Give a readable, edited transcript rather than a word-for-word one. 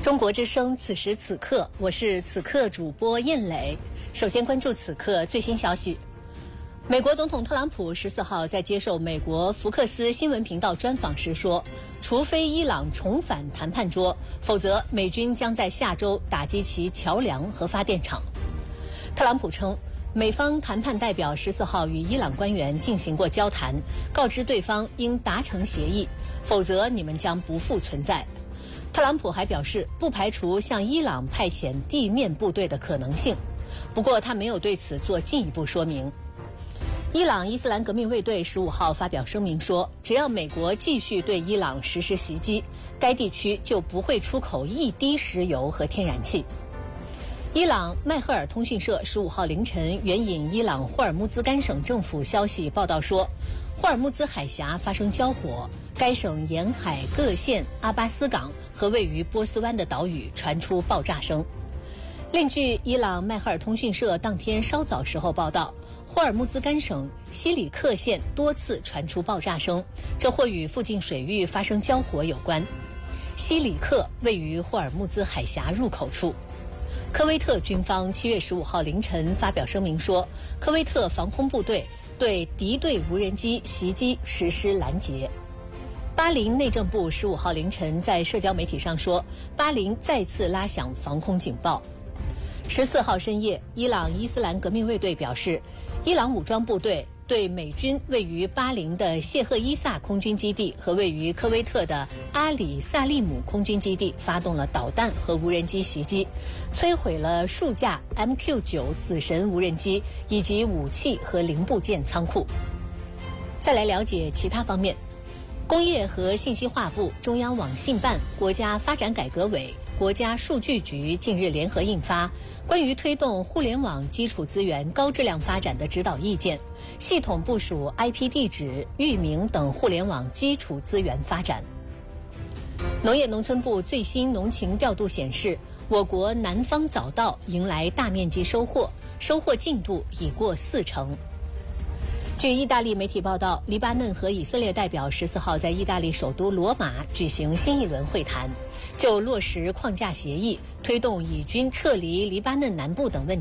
中国之声，此时此刻，我是此刻主播燕磊。首先关注此刻最新消息。美国总统特朗普14号在接受美国福克斯新闻频道专访时说，除非伊朗重返谈判桌，否则美军将在下周打击其桥梁和发电厂。特朗普称，美方谈判代表14号与伊朗官员进行过交谈，告知对方应达成协议，否则你们将不复存在。特朗普还表示，不排除向伊朗派遣地面部队的可能性，不过他没有对此做进一步说明。伊朗伊斯兰革命卫队15号发表声明说，只要美国继续对伊朗实施袭击，该地区就不会出口一滴石油和天然气。伊朗迈赫尔通讯社15号凌晨援引伊朗霍尔木兹干省政府消息报道说，霍尔木兹海峡发生交火，该省沿海各县、阿巴斯港和位于波斯湾的岛屿传出爆炸声。另据伊朗迈赫尔通讯社当天稍早时候报道，霍尔木兹干省西里克县多次传出爆炸声，这或与附近水域发生交火有关。西里克位于霍尔木兹海峡入口处。科威特军方7月15号凌晨发表声明说，科威特防空部队对敌对无人机袭击实施拦截。巴林内政部15号凌晨在社交媒体上说，巴林再次拉响防空警报。14号深夜，伊朗伊斯兰革命卫队表示，伊朗武装部队对美军位于巴林的谢赫伊萨空军基地和位于科威特的阿里萨利姆空军基地发动了导弹和无人机袭击，摧毁了数架 MQ-9 死神无人机以及武器和零部件仓库。再来了解其他方面，工业和信息化部、中央网信办、国家发展改革委、国家数据局近日联合印发关于推动互联网基础资源高质量发展的指导意见，系统部署 IP 地址、域名等互联网基础资源发展。农业农村部最新农情调度显示，我国南方早稻迎来大面积收获，收获进度已过40%。据意大利媒体报道，黎巴嫩和以色列代表14号在意大利首都罗马举行新一轮会谈，就落实框架协议、推动以军撤离黎巴嫩南部等问题